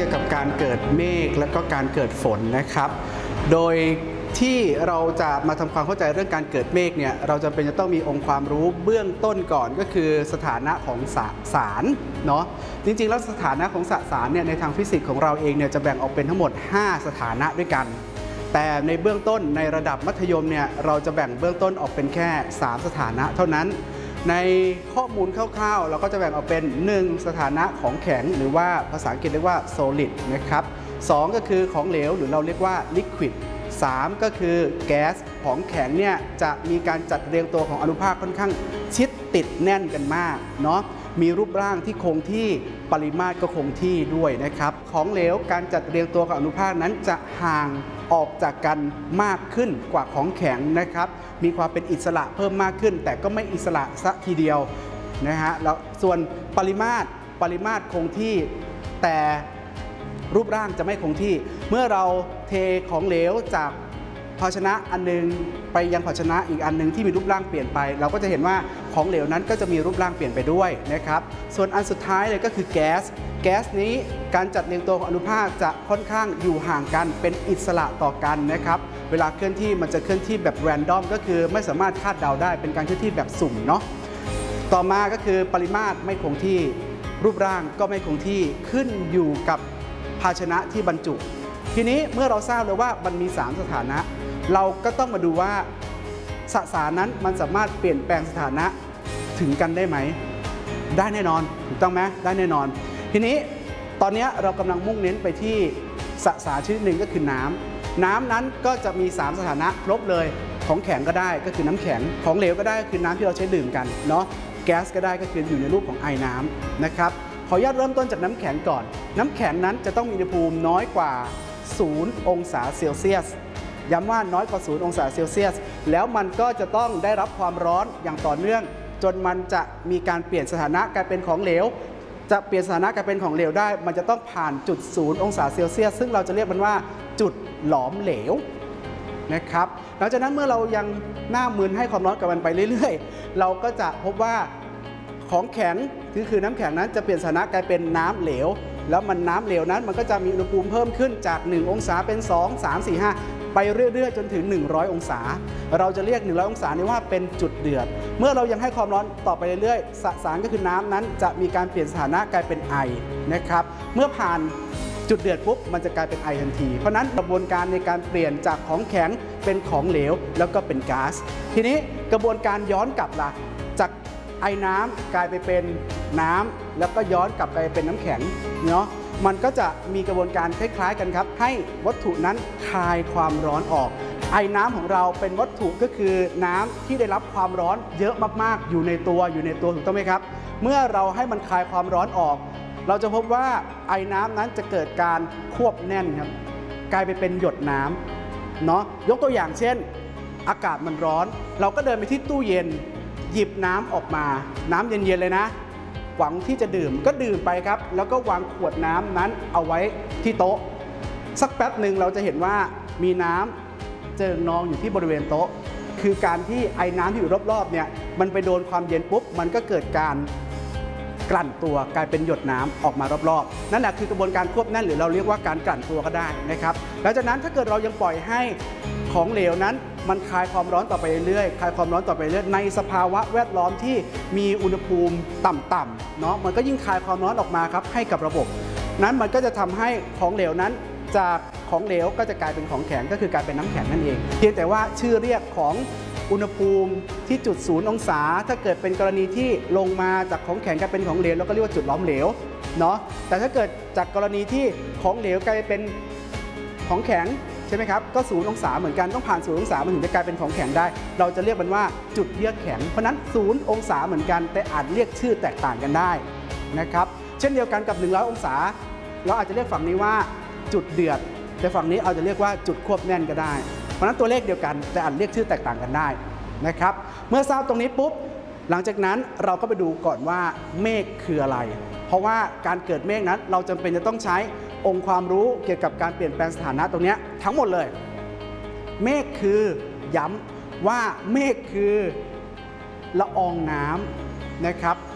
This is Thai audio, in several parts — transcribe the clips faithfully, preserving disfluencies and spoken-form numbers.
กี่ยวกับการเกิดเมฆและก็การเกิดฝนนะครับโดยที่เราจะมาทำความเข้าใจเรื่องการเกิดเมฆเนี่ยเราจำเป็นจะต้องมีองค์ความรู้เบื้องต้นก่อนก็คือสถานะของสสารเนาะจริงๆแล้วสถานะของสสารเนี่ยในทางฟิสิกส์ของเราเองเนี่ยจะแบ่งออกเป็นทั้งหมดห้าสถานะด้วยกันแต่ในเบื้องต้นในระดับมัธยมเนี่ยเราจะแบ่งเบื้องต้นออกเป็นแค่สามสถานะเท่านั้นในข้อมูลคร่าวๆเราก็จะแบ่งออกเป็นหนึ่งสถานะของแข็งหรือว่าภาษาอังกฤษเรียกว่า solid นะครับสองก็คือของเหลวหรือเราเรียกว่า liquid สามก็คือแก๊สของแข็งเนี่ยจะมีการจัดเรียงตัวของอนุภาคค่อนข้างชิดติดแน่นกันมากเนาะมีรูปร่างที่คงที่ปริมาตรก็คงที่ด้วยนะครับของเหลวการจัดเรียงตัวของอนุภาคนั้นจะห่างออกจากกันมากขึ้นกว่าของแข็งนะครับมีความเป็นอิสระเพิ่มมากขึ้นแต่ก็ไม่อิสระซะทีเดียวนะฮะแล้วส่วนปริมาตรปริมาตรคงที่แต่รูปร่างจะไม่คงที่เมื่อเราเทของเหลวจากภาชนะอันนึงไปยังภาชนะอีกอันนึงที่มีรูปร่างเปลี่ยนไปเราก็จะเห็นว่าของเหลวนั้นก็จะมีรูปร่างเปลี่ยนไปด้วยนะครับส่วนอันสุดท้ายเลยก็คือแก๊สแก๊สนี้การจัดเรียงตัวของอนุภาคจะค่อนข้างอยู่ห่างกันเป็นอิสระต่อกันนะครับเวลาเคลื่อนที่มันจะเคลื่อนที่แบบแรนดอมก็คือไม่สามารถคาดเดาได้เป็นการเคลื่อนที่แบบสุ่มเนาะต่อมาก็คือปริมาตรไม่คงที่รูปร่างก็ไม่คงที่ขึ้นอยู่กับภาชนะที่บรรจุทีนี้เมื่อเราทราบเลยว่ามันมีสามสถานะเราก็ต้องมาดูว่าสสารนั้นมันสามารถเปลี่ยนแปลงสถานะถึงกันได้ไหมได้แน่นอนถูกต้องไหมได้แน่นอนทีนี้ตอนนี้เรากำลังมุ่งเน้นไปที่สสารชนิดหนึ่งก็คือน้ำน้ำนั้นก็จะมีสามสถานะครบเลยของแข็งก็ได้ก็คือน้ำแข็งของเหลวก็ได้ก็คือน้ำที่เราใช้ดื่มกันเนาะแก๊สก็ได้ก็คืออยู่ในรูปของไอน้ำนะครับขออนุญาตเริ่มต้นจากน้ำแข็งก่อนน้ำแข็งนั้นจะต้องมีอุณหภูมิน้อยกว่าศูนย์องศาเซลเซียสย้ำว่าน้อยกว่าศูนย์องศาเซลเซียสแล้วมันก็จะต้องได้รับความร้อนอย่างต่อเนื่องจนมันจะมีการเปลี่ยนสถานะกลายเป็นของเหลวจะเปลี่ยนสถานะกลายเป็นของเหลวได้มันจะต้องผ่านจุดศูนย์องศาเซลเซียสซึ่งเราจะเรียกมันว่าจุดหลอมเหลวนะครับหลังจากนั้นเมื่อเรายังหน้ามึนให้ความร้อนกับมันไปเรื่อยๆเราก็จะพบว่าของแข็งคือคือน้ำแข็งนั้นจะเปลี่ยนสถานะกลายเป็นน้ำเหลวแล้วมันน้ำเหลวนั้นมันก็จะมีอุณหภูมิเพิ่มขึ้นจากหนึ่งองศาเป็นสอง สาม สี่ ห้าไปเรื่อยๆจนถึงหนึ่งร้อยองศาเราจะเรียกหนึ่งร้อยองศานี้ว่าเป็นจุดเดือดเมื่อเรายังให้ความร้อนต่อไปเรื่อยๆสสารก็คือน้ำนั้นจะมีการเปลี่ยนสถานะกลายเป็นไอนะครับเมื่อผ่านจุดเดือดปุ๊บมันจะกลายเป็นไอทันทีเพราะนั้นกระบวนการในการเปลี่ยนจากของแข็งเป็นของเหลวแล้วก็เป็นก๊าซทีนี้กระบวนการย้อนกลับล่ะจากไอน้ำกลายไปเป็นน้ำแล้วก็ย้อนกลับไปเป็นน้ำแข็งเนาะมันก็จะมีกระบวนการคล้ายๆกันครับให้วัตถุนั้นคายความร้อนออกไอน้ำของเราเป็นวัตถุก็คือน้ำที่ได้รับความร้อนเยอะมากๆอยู่ในตัวอยู่ในตัวถูกต้องไหมครับเมื่อเราให้มันคายความร้อนออกเราจะพบว่าไอน้ำนั้นจะเกิดการควบแน่นครับกลายไปเป็นหยดน้ำเนาะยกตัวอย่างเช่นอากาศมันร้อนเราก็เดินไปที่ตู้เย็นหยิบน้ำออกมาน้ำเย็นๆเลยนะหวังที่จะดื่มก็ดื่มไปครับแล้วก็วางขวดน้ำนั้นเอาไว้ที่โต๊ะสักแป๊บหนึ่งเราจะเห็นว่ามีน้ำเจิ่งนองอยู่ที่บริเวณโต๊ะคือการที่ไอ้น้ำที่อยู่รอบๆเนี่ยมันไปโดนความเย็นปุ๊บมันก็เกิดการกลั่นตัวกลายเป็นหยดน้ำออกมารอบๆนั่นแหละคือกระบวนการควบแน่นหรือเราเรียกว่าการกลั่นตัวก็ได้นะครับหลังจากนั้นถ้าเกิดเรายังปล่อยให้ของเหลวนั้นมันคายความร้อนต่อไปเรื่อยๆคายความร้อนต่อไปเรื่อยในสภาวะแวดล้อมที่มีอุณหภูมิต่ำๆเนาะมันก็ยิ่งคายความร้อนออกมาครับให้กับระบบนั้นมันก็จะทำให้ของเหลวนั้นจากของเหลวก็จะกลายเป็นของแข็งก็คือกลายเป็นน้ำแข็งนั่นเองเพียงแต่ว่าชื่อเรียกของอุณหภูมิที่จุดศูนย์องศาถ้าเกิดเป็นกรณีที่ลงมาจากของแข็งกลายเป็นของเหลวเราก็เรียกว่าจุดล้อมเหลวเนาะแต่ถ้าเกิดจากกรณีที่ของเหลวกลายเป็นของแข็งใช่ไหมครับก็ศูนย์องศาเหมือนกันต้องผ่านศูนย์องศามันถึงจะกลายเป็นของแข็งได้เราจะเรียกมันว่าจุดเยือกแข็งเพราะนั้นศูนย์องศาเหมือนกันแต่อาจเรียกชื่อแตกต่างกันได้นะครับเช่นเดียวกันกับหนึ่งร้อยองศาเราอาจจะเรียกฝั่งนี้ว่าจุดเดือดแต่ฝั่งนี้อาจจะเรียกว่าจุดควบแน่นก็ได้เพราะนั้นตัวเลขเดียวกันแต่อาจเรียกชื่อแตกต่างกันได้นะครับเมื่อทราบตรงนี้ปุ๊บหลังจากนั้นเราก็ไปดูก่อนว่าเมฆคืออะไรเพราะว่าการเกิดเมฆนั้นเราจำเป็นจะต้องใช้องค์ความรู้เกี่ยวกับการเปลี่ยนแปลงสถานะตรงนี้ทั้งหมดเลยเมฆคือย้ำว่าเมฆคือละอองน้ำนะครับ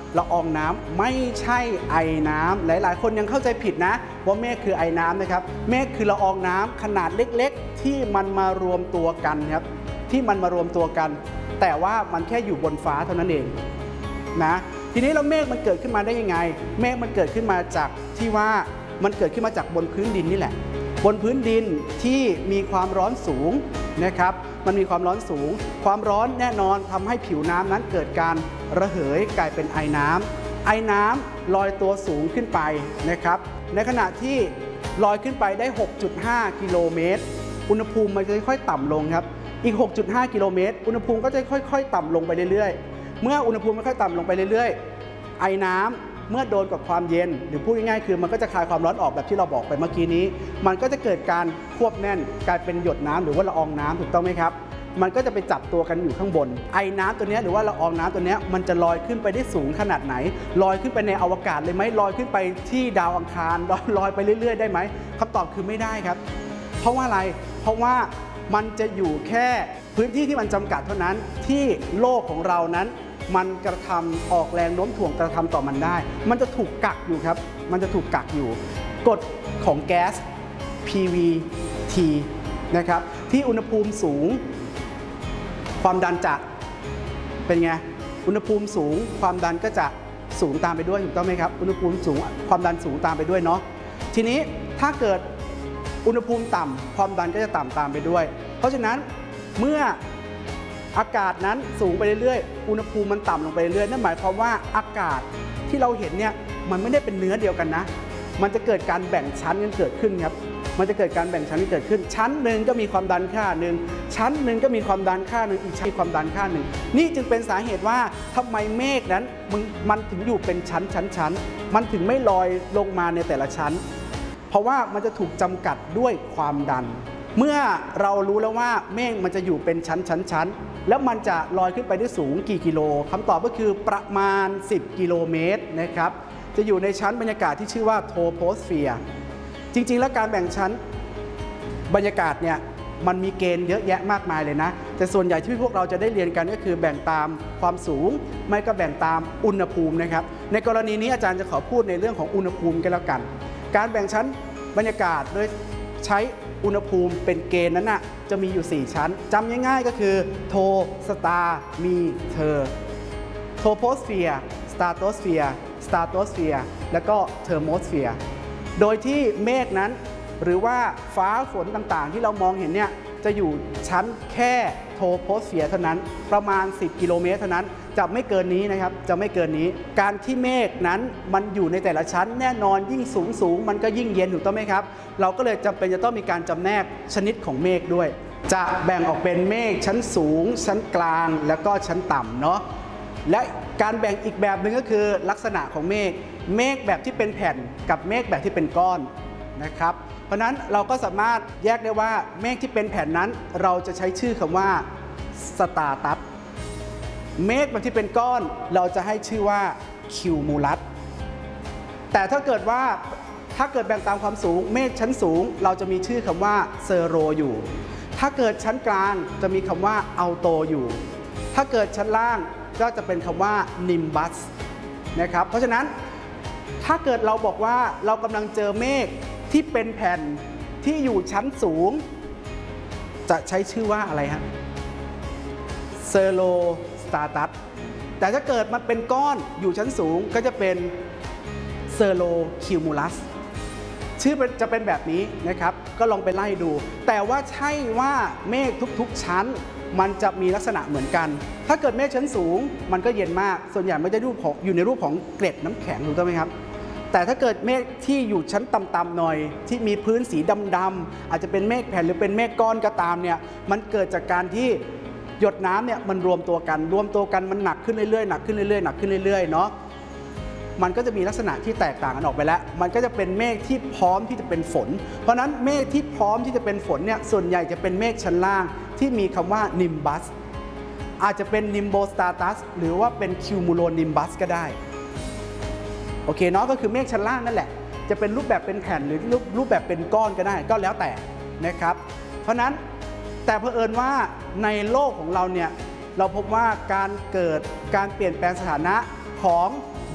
ละอองน้ำไม่ใช่ไอน้ำหลายๆคนยังเข้าใจผิดนะว่าเมฆคือไอน้ำนะครับเมฆคือละอองน้ำขนาดเล็กๆที่มันมารวมตัวกันครับที่มันมารวมตัวกันแต่ว่ามันแค่อยู่บนฟ้าเท่านั้นเองนะทีนี้เราเมฆมันเกิดขึ้นมาได้ยังไงเมฆมันเกิดขึ้นมาจากที่ว่ามันเกิดขึ้นมาจากบนพื้นดินนี่แหละบนพื้นดินที่มีความร้อนสูงนะครับมันมีความร้อนสูงความร้อนแน่นอนทำให้ผิวน้ำนั้นเกิดการระเหยกลายเป็นไอน้ำไอน้ำลอยตัวสูงขึ้นไปนะครับในขณะที่ลอยขึ้นไปได้ หกจุดห้า กิโลเมตรอุณหภูมิมันจะค่อยๆต่ำลงครับอีก หกจุดห้า กิโลเมตรอุณหภูมิก็จะค่อยๆต่ำลงไปเรื่อยๆเมื่ออุณหภูมิค่อยๆต่ำลงไปเรื่อยๆไอน้ำเมื่อโดนกับความเย็นหรือพูดง่ายๆคือมันก็จะคายความร้อนออกแบบที่เราบอกไปเมื่อกี้นี้มันก็จะเกิดการควบแน่นกลายเป็นหยดน้ำหรือว่าละอองน้ำถูกต้องไหมครับมันก็จะไปจับตัวกันอยู่ข้างบนไอน้ำตัวนี้หรือว่าละอองน้ำตัวนี้มันจะลอยขึ้นไปได้สูงขนาดไหนลอยขึ้นไปในอวกาศเลยไหมลอยขึ้นไปที่ดาวอังคารลอยไปเรื่อยๆได้ไหมคำตอบคือไม่ได้ครับเพราะว่าอะไรเพราะว่ามันจะอยู่แค่พื้นที่ที่มันจำกัดเท่านั้นที่โลกของเรานั้นมันกระทำออกแรงโน้มถ่วงกระทำต่อมันได้มันจะถูกกักอยู่ครับมันจะถูกกักอยู่กฎของแก๊ส พี วี ที นะครับที่อุณหภูมิสูงความดันจะเป็นไงอุณหภูมิสูงความดันก็จะสูงตามไปด้วยถูกต้องไหมครับอุณหภูมิสูงความดันสูงตามไปด้วยเนาะทีนี้ถ้าเกิดอุณหภูมิต่ำความดันก็จะต่ำตามไปด้วยเพราะฉะนั้นเมื่ออากาศนั้นสูงไปเรื่อยๆอุณหภูมิมันต่ำลงไปเรื่อยๆนั่นหมายความว่าอากาศที่เราเห็นเนี่ยมันไม่ได้เป็นเนื้อเดียวกันนะมันจะเกิดการแบ่งชั้นกันเกิดขึ้นครับมันจะเกิดการแบ่งชั้นที่เกิดขึ้นชั้นหนึ่งก็มีความดันค่าหนึ่งชั้นหนึ่งก็มีความดันค่าหนึ่งอีกชั้นมีความดันค่าหนึ่งนี่จึงเป็นสาเหตุว่าทำไมเมฆนั้นมันมันถึงอยู่เป็นชั้นชั้นชั้นมันถึงไม่ลอยลงมาในแต่ละชั้นเพราะว่ามันจะถูกจำกัดด้วยความดันเมื่อเรารู้แล้วว่าเมฆมันจะอยู่เป็นชั้นชั้นชั้นแล้วมันจะลอยขึ้นไปได้สูงกี่กิโลคำตอบก็คือประมาณสิบกิโลเมตรนะครับจะอยู่ในชั้นบรรยากาศที่ชื่อว่าโทโพสเฟียร์จริงๆแล้วการแบ่งชั้นบรรยากาศเนี่ยมันมีเกณฑ์เยอะแยะมากมายเลยนะแต่ส่วนใหญ่ที่พวกเราจะได้เรียนกันก็คือแบ่งตามความสูงไม่ก็แบ่งตามอุณหภูมินะครับในกรณีนี้อาจารย์จะขอพูดในเรื่องของอุณหภูมิกันแล้วกันการแบ่งชั้นบรรยากาศโดยใช้อุณหภูมิเป็นเกณฑ์นั้นนะจะมีอยู่สี่ชั้นจำง่ายๆก็คือโทสตาร์มีเธอโทโพสเฟียร์สตาร์โตสเฟียร์สตาร์โตสเฟียร์แล้วก็เทอร์โมสเฟียร์โดยที่เมฆนั้นหรือว่าฟ้าฝนต่างๆที่เรามองเห็นเนี่ยจะอยู่ชั้นแค่โทโพสเฟียร์เท่านั้นประมาณสิบกิโลเมตรเท่านั้นจะไม่เกินนี้นะครับจะไม่เกินนี้การที่เมฆนั้นมันอยู่ในแต่ละชั้นแน่นอนยิ่งสูงสูงมันก็ยิ่งเย็นถูกต้องไหมครับเราก็เลยจำเป็นจะต้องมีการจำแนกชนิดของเมฆด้วยจะแบ่งออกเป็นเมฆชั้นสูงชั้นกลางแล้วก็ชั้นต่ำเนาะและการแบ่งอีกแบบหนึ่งก็คือลักษณะของเมฆเมฆแบบที่เป็นแผ่นกับเมฆแบบที่เป็นก้อนนะครับเพราะนั้นเราก็สามารถแยกได้ว่าเมฆที่เป็นแผ่นนั้นเราจะใช้ชื่อคำว่าสตาร์ตัสเมฆแบบที่เป็นก้อนเราจะให้ชื่อว่าคิวมูลัสแต่ถ้าเกิดว่าถ้าเกิดแบ่งตามความสูงเมฆชั้นสูงเราจะมีชื่อคำว่าเซโรอยู่ถ้าเกิดชั้นกลางจะมีคำว่าอัลโตอยู่ถ้าเกิดชั้นล่างก็จะเป็นคำว่านิมบัสนะครับเพราะฉะนั้นถ้าเกิดเราบอกว่าเรากำลังเจอเมฆที่เป็นแผ่นที่อยู่ชั้นสูงจะใช้ชื่อว่าอะไรฮะเซโรสตาร์ตัสแต่ถ้าเกิดมันเป็นก้อนอยู่ชั้นสูงก็จะเป็นเซโรคิวมูลัสชื่อจะเป็นแบบนี้นะครับก็ลองไปไล่ดูแต่ว่าใช่ว่าเมฆทุกๆชั้นมันจะมีลักษณะเหมือนกันถ้าเกิดเมฆชั้นสูงมันก็เย็นมากส่วนใหญ่ไม่ได้รูปของอยู่ในรูปของเกล็ดน้ำแข็งถูกต้องไหมครับแต่ถ้าเกิดเมฆที่อยู่ชั้นต่ำๆหน่อยที่มีพื้นสีดำๆอาจจะเป็นเมฆแผ่นหรือเป็นเมฆก้อนก็ตามเนี่ยมันเกิดจากการที่หยดน้ำเนี่ยมันรวมตัวกันรวมตัวกันมันหนักขึ้นเรื่อยๆหนักขึ้นเรื่อยๆหนักขึ้นเรื่อยๆเนาะมันก็จะมีลักษณะที่แตกต่างกันออกไปแล้วมันก็จะเป็นเมฆที่พร้อมที่จะเป็นฝนเพราะนั้นเมฆที่พร้อมที่จะเป็นฝนเนี่ยส่วนใหญ่จะเป็นเมฆชั้นล่างที่มีคำว่านิมบัสอาจจะเป็นนิมโบสตาตัสหรือว่าเป็นคิวมูโลนิมบัสก็ได้โอเคเนาะก็คือเมฆชั้นล่างนั่นแหละจะเป็นรูปแบบเป็นแผ่นหรือรูปรูปแบบเป็นก้อนก็ได้ก็แล้วแต่นะครับเพราะนั้นแต่เผอิญว่าในโลกของเราเนี่ยเราพบว่าการเกิดการเปลี่ยนแปลงสถานะของ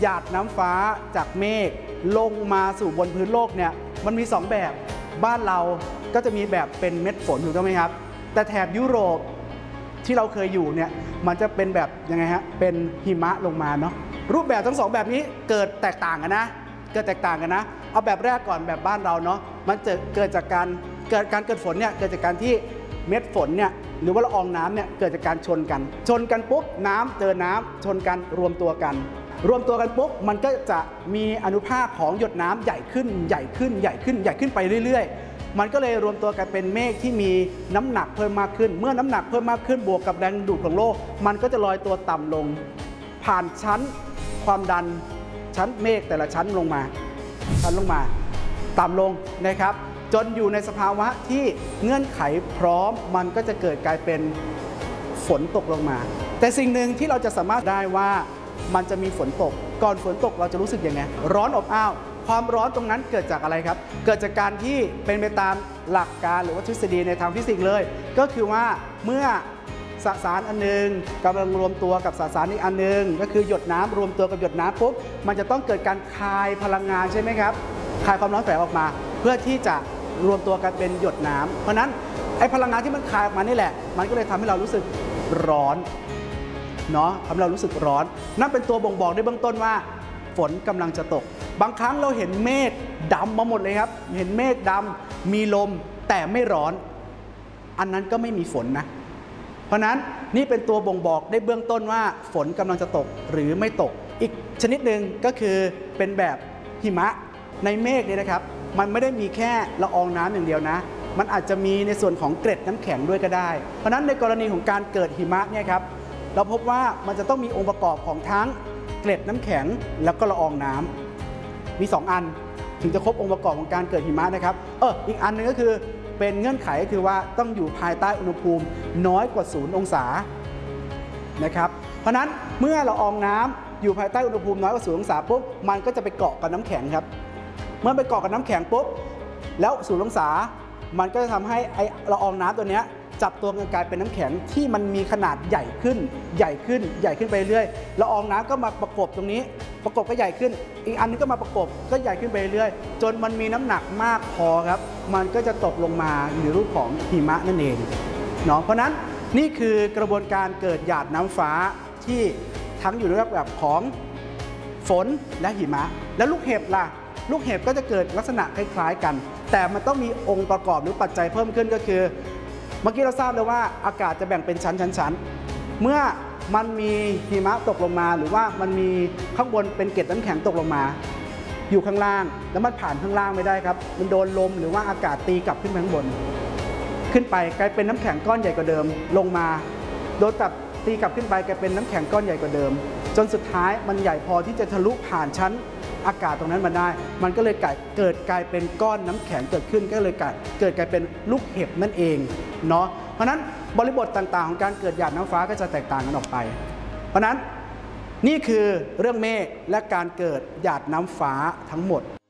หยาดน้ำฟ้าจากเมฆลงมาสู่บนพื้นโลกเนี่ยมันมีสองแบบบ้านเราก็จะมีแบบเป็นเม็ดฝนถูกต้องไหมครับแต่แถบยุโรปที่เราเคยอยู่เนี่ยมันจะเป็นแบบยังไงฮะเป็นหิมะลงมาเนาะรูปแบบทั้งสองแบบนี้เกิดแตกต่างกันนะเกิดแตกต่างกันนะเอาแบบแรกก่อนแบบบ้านเราเนาะมันจะเกิดจากการเกิดการเกิดฝนเนี่ยเกิดจากการที่เม็ดฝนเนี่ยหรือว่าละอองน้ำเนี่ยเกิดจากการชนกันชนกันปุ๊บน้ำเจอน้ำชนกันรวมตัวกันรวมตัวกันปุ๊บมันก็จะมีอนุภาคของหยดน้ำใหญ่ขึ้นใหญ่ขึ้นใหญ่ขึ้นใหญ่ขึ้นไปเรื่อยๆมันก็เลยรวมตัวกันเป็นเมฆที่มีน้ำหนักเพิ่มมากขึ้นเมื่อน้ำหนักเพิ่มมากขึ้นบวกกับแรงดูดของโลกมันก็จะลอยตัวต่ำลงผ่านชั้นความดันชั้นเมฆแต่ละชั้นลงมาชั้นลงมาต่ำลงนะครับจนอยู่ในสภาวะที่เงื่อนไขพร้อมมันก็จะเกิดกลายเป็นฝนตกลงมาแต่สิ่งหนึ่งที่เราจะสามารถได้ว่ามันจะมีฝนตกก่อนฝนตกเราจะรู้สึกยังไงร้อนอบอ้าวความร้อนตรงนั้นเกิดจากอะไรครับเกิดจากการที่เป็นไปตามหลักการหรือว่าทฤษฎีในทางฟิสิกส์เลยก็คือว่าเมื่อสสารอันนึงกำลังรวมตัวกับสสารอีกอันนึงก็คือหยดน้ำรวมตัวกับหยดน้ำปุ๊บมันจะต้องเกิดการคายพลังงานใช่ไหมครับคายความร้อนแฝงออกมาเพื่อที่จะรวมตัวกันเป็นหยดน้ำเพราะนั้นไอ้พลังงานที่มันคายออกมานี่แหละมันก็เลยทำให้เรารู้สึกร้อนเนาะทำให้เรารู้สึกร้อนนั่นเป็นตัวบ่งบอกในเบื้องต้นว่าฝนกำลังจะตกบางครั้งเราเห็นเมฆดำมาหมดเลยครับเห็นเมฆดำมีลมแต่ไม่ร้อนอันนั้นก็ไม่มีฝนนะเพราะนั้นนี่เป็นตัวบ่งบอกได้เบื้องต้นว่าฝนกำลังจะตกหรือไม่ตกอีกชนิดหนึ่งก็คือเป็นแบบหิมะในเมฆนี่นะครับมันไม่ได้มีแค่ละอองน้ำอย่างเดียวนะมันอาจจะมีในส่วนของเกล็ดน้ำแข็งด้วยก็ได้เพราะนั้นในกรณีของการเกิดหิมะเนี่ยครับเราพบว่ามันจะต้องมีองค์ประกอบของทั้งเกล็ดน้ำแข็งแล้วก็ละอองน้ำมีสองอันถึงจะครบองค์ประกอบของการเกิดหิมะนะครับเอออีกอันนึงก็คือเป็นเงื่อนไขคือว่าต้องอยู่ภายใต้อุณหภูมิน้อยกว่าศูนย์องศานะครับเพราะนั้นเมื่อละอองน้ำอยู่ภายใต้อุณหภูมิน้อยกว่าศูนย์องศาปุ๊บมันก็จะไปเกาะกับน้ำแข็งครับเมื่อไปเกาะกับน้ำแข็งปุ๊บแล้วศูนย์องศามันก็จะทำให้ไอละอองน้ำตัวนี้จับตัวกันกลายเป็นน้ำแข็งที่มันมีขนาดใหญ่ขึ้นใหญ่ขึ้นใหญ่ขึ้นไปเรื่อยละอองน้ำก็มาประกบตรงนี้ประกบก็ใหญ่ขึ้นอีกอันนึงก็มาประกบก็ใหญ่ขึ้นไปเรื่อยจนมันมีน้ำหนักมากพอครับมันก็จะตกลงมาในรูปของหิมะนั่นเองเนาะเพราะนั้นนี่คือกระบวนการเกิดหยาดน้ำฟ้าที่ทั้งอยู่ในรูปแบบของฝนและหิมะแล้วลูกเห็บล่ะลูกเห็บก็จะเกิดลักษณะคล้ายๆกันแต่มันต้องมีองค์ประกอบหรือปัจจัยเพิ่มขึ้นก็คือเมื่อกี้เราทราบแล้วว่าอากาศจะแบ่งเป็นชั้นๆๆเมื่อมันมีหิมะตกลงมาหรือว่ามันมีข้างบนเป็นเกล็ดน้ำแข็งตกลงมาอยู่ข้างล่างแล้วมันผ่านข้างล่างไม่ได้ครับมันโดนลมหรือว่าอากาศตีกลับขึ้นไปข้างบนขึ้นไปกลายเป็นน้ำแข็งก้อนใหญ่กว่าเดิมลงมาโดนกลับตีกลับขึ้นไปกลายเป็นน้ำแข็งก้อนใหญ่กว่าเดิมจนสุดท้ายมันใหญ่พอที่จะทะลุผ่านชั้นอากาศตรงนั้นมาได้มันก็เลยเกิดกลายเป็นก้อนน้ำแข็งเกิดขึ้นก็เลยเกิดกลายเป็นลูกเห็บนั่นเองเนาะเพราะนั้นบริบทต่างๆของการเกิดหยาดน้ำฟ้าก็จะแตกต่างกันออกไปเพราะนั้นนี่คือเรื่องเมฆและการเกิดหยาดน้ำฟ้าทั้งหมด